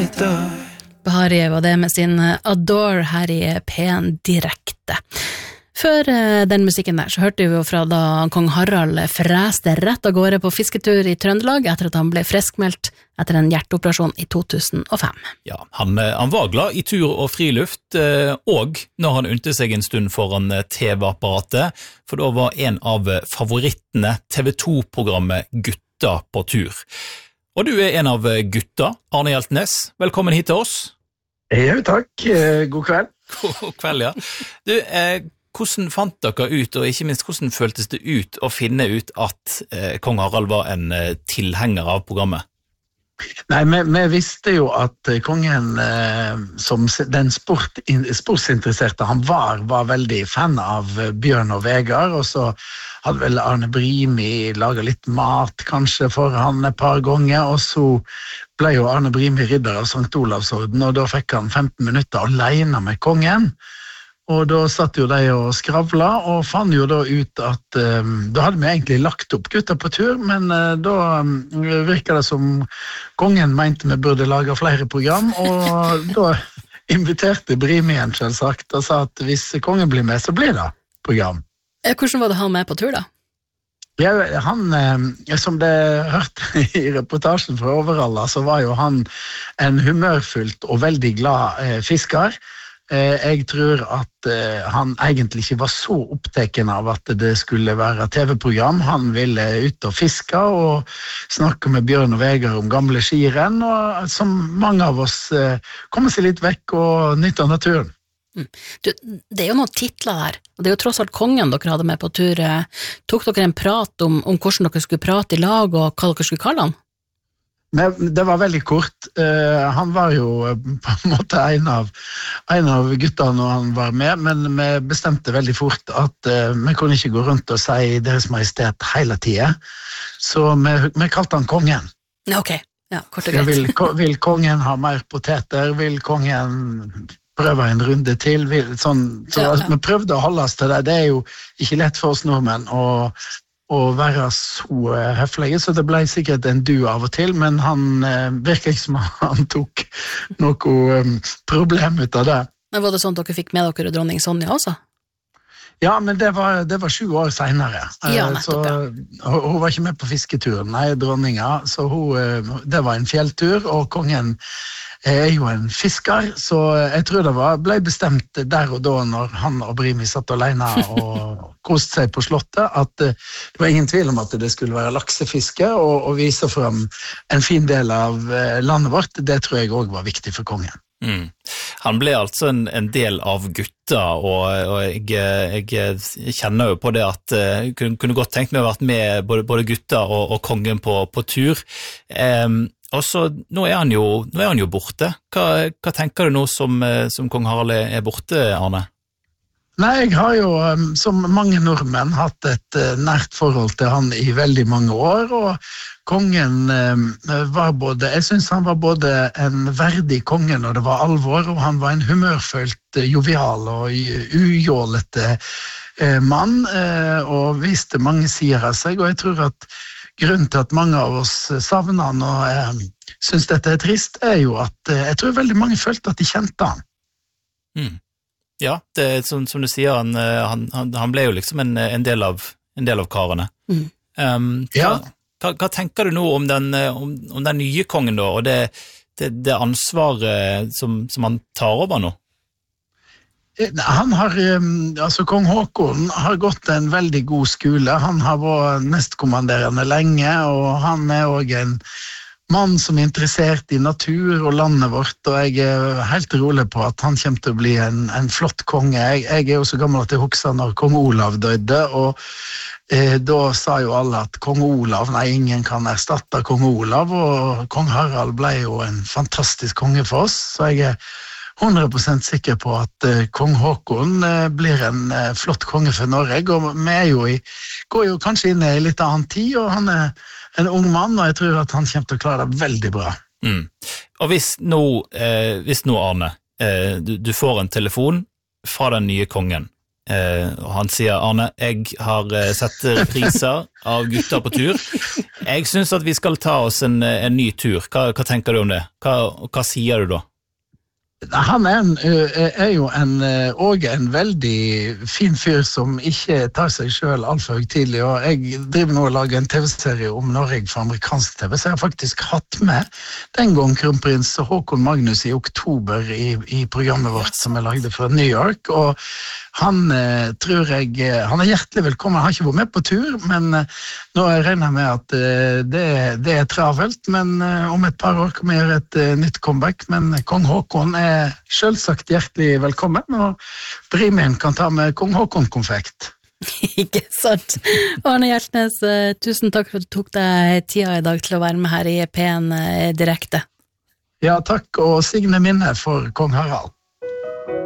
Bahari var det med sin Adore her i P1 direkte. Før den musikken der, så hørte vi jo fra da kong Harald freste rett av gårde på fisketur i Trøndelag etter at han ble friskmeldt etter en hjerteoperasjon i 2005. Ja, han var glad i tur og friluft, og når han unte seg en stund foran TV-apparatet, for da var en av favorittene TV2-programmet Gutta på tur. Og du en av gutta, Arne Hjeltnes. Velkommen hit til oss. Ja, takk. God kveld. God kveld, ja. Du, hvordan fant dere ut, og ikke minst hvordan føltes det ut å finne ut at kong Harald var en tilhenger av programmet? Nei, vi visste jo at kongen, som den sportsinteresserte han var veldig fan av Bjørn og Vegard, og så hadde vel Arne Brimi laget litt mat kanskje for han et par ganger, og så ble jo Arne Brimi ridder av Sankt Olavsorden, og da fikk han 15 minutter alene med kongen. Og da satt jo de og skravla, og fant jo da ut at da hadde vi egentlig lagt opp Gutta på tur, men da virket det som kongen mente vi burde lage flere program, og da inviterte Brimi igjen selvsagt, og sa at hvis kongen blir med, så blir det program. Hvordan var det han med på tur da? Ja, han, som det hørte i reportasjen fra Overalla, så var jo han en humørfullt og veldig glad fisker. Jeg tror at han egentlig ikke var så opptatt av at det skulle være TV-program. Han ville ut og fiske og snakke med Bjørn og Vegard om gamle skirenn, og som mange av oss kommer seg litt vekk og nytter naturen. Du, det jo noen titler her, og det jo tross alt kongen dere hadde med på tur. Tok dere en prat om hvordan dere skulle prate i lag, og hva dere skulle kalle han? Men det var veldig kort. Han var jo på en måte en av guttene når han var med, men vi bestemte veldig fort at vi kunne ikke gå rundt og si Deres Majestet hele tiden. Så vi kalte han kongen. Ok, ja, kort og greit. Vil kongen ha mer poteter? Vil kongen prøve en runde til? Så vi prøvde å holde oss til det. Det jo ikke lett for oss nordmenn å være så høflige, så det ble sikkert en du av og til, men han virker ikke som han tok noe problem ut av det. Men var det sånn at dere fikk med dere dronning Sonja også? Ja, men det var 20 år senere. Ja, nettopp, ja. Så hun var ikke med på fisketuren, nei, dronninga, så det var en fjelltur, og kongen jo en fisker, så jeg tror det ble bestemt der og da når han og Brimi satt alene og koste seg på slottet, at det var ingen tvil om at det skulle være laksefiske og vise frem en fin del av landet vårt. Det tror jeg også var viktig for kongen. Han ble altså en del av gutta, og jeg kjenner jo på det at jeg kunne godt tenkt meg å ha vært med både gutta og kongen på tur. Og så, nå han jo borte. Hva tenker du nå som kong Harald borte, Arne? Nei, jeg har jo, som mange nordmenn, hatt et nært forhold til han i veldig mange år, og kongen jeg synes han var både en verdig konge når det var alvor, og han var en humørfølt, jovial og ujålete mann, og viste mange sider av seg, og jeg tror at grunnen til at mange av oss savner han og synes dette trist, jo at jeg tror veldig mange følte at de kjente han. Ja, det som du sier, han ble jo liksom en del av karene. Hva tenker du nå om den nye kongen da, og det ansvaret som han tar over nå? Han har, kong Håkon har gått en veldig god skole. Han har vært nestkommanderende lenge, og han også en mann som interessert i natur og landet vårt, og jeg helt rolig på at han kommer til å bli en flott konge. Jeg jo så gammel at jeg husker når kong Olav døde, og da sa jo alle at kong Olav, nei, ingen kan erstatte kong Olav, og kong Harald ble jo en fantastisk konge for oss, så jeg 100% sikker på at kong Håkon blir en flott konge for Norge, og vi går jo kanskje inn i litt annen tid, og han en ung mann, og jeg tror at han kommer til å klare det veldig bra. Og hvis nå Arne, du får en telefon fra den nye kongen, Og han sier, Arne, jeg har sett repriser av Gutta på tur. Jeg synes at vi skal ta oss en ny tur. Hva tenker du om det? Hva sier du da? Han er jo også en veldig fin fyr som ikke tar seg selv alt for høytidelig, og jeg driver nå og lager en TV-serie om Norge for amerikansk TV, så jeg har faktisk hatt med den gang kronprins Håkon Magnus i oktober i programmet vårt som jeg lagde fra New York, og han tror jeg, han er hjertelig velkommen, han har ikke vært med på tur, men nå regner jeg med at det er travelt, men om et par år kommer jeg gjøre et nytt comeback, men kong Håkon er selvsagt hjertelig velkommen, og Brimien kan ta med kong Håkon-konfekt. Ikke sant. Arne Hjeltnes, tusen takk for at du tok deg tida i dag til å være med her i P1 direkte. Ja, takk, og signe minne for kong Harald.